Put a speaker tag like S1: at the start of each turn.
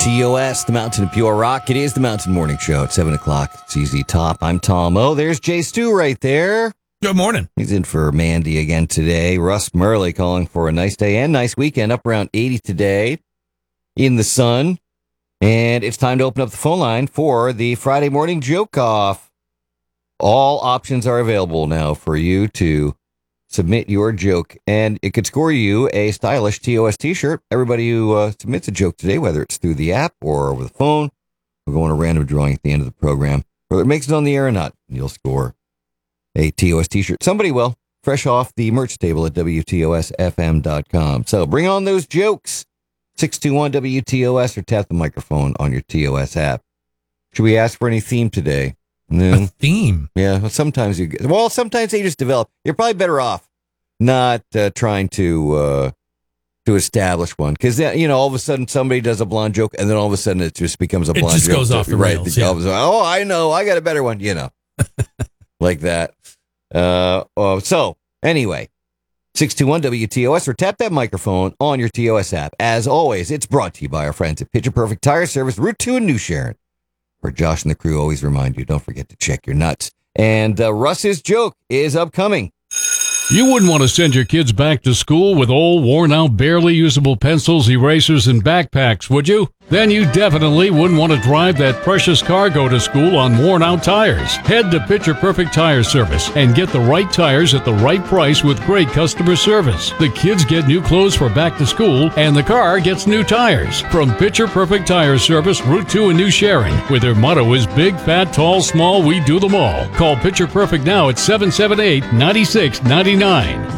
S1: WTOS, the Mountain of Pure Rock. It is the Mountain Morning Show at 7 o'clock. It's Easy Top. I'm Tom O. There's Jay Stu right there.
S2: Good morning.
S1: He's in for Mandy again today. Russ Murley calling for a nice day and nice weekend. Up around 80 today in the sun. And it's time to open up the phone line for the Friday morning joke off. All options are available now for you to submit your joke, and it could score you a stylish TOS t-shirt. Everybody who submits a joke today, whether it's through the app or over the phone, we're going to random drawing at the end of the program. Whether it makes it on the air or not, you'll score a TOS t-shirt. Somebody will, fresh off the merch table at WTOSFM.com. So bring on those jokes. 621-WTOS or tap the microphone on your TOS app. Should we ask for any theme today? No.
S2: A theme?
S1: Yeah, well, sometimes sometimes they just develop. You're probably better off not trying to establish one, because all of a sudden somebody does a blonde joke, and then all of a sudden it just becomes a blonde joke.
S2: It just goes off the rails. Yeah.
S1: Oh, I know, I got a better one, like that. So anyway, 621-WTOS or tap that microphone on your TOS app. As always, it's brought to you by our friends at Picture Perfect Tire Service, Route 2 in New Sharon. Where Josh and the crew always remind you, don't forget to check your nuts. And Russ's joke is upcoming.
S3: You wouldn't want to send your kids back to school with old, worn-out, barely usable pencils, erasers, and backpacks, would you? Then you definitely wouldn't want to drive that precious cargo to school on worn-out tires. Head to Picture Perfect Tire Service and get the right tires at the right price with great customer service. The kids get new clothes for back to school, and the car gets new tires. From Picture Perfect Tire Service, Route 2 in New Sharon, where their motto is big, fat, tall, small, we do them all. Call Picture Perfect now at 778-9699.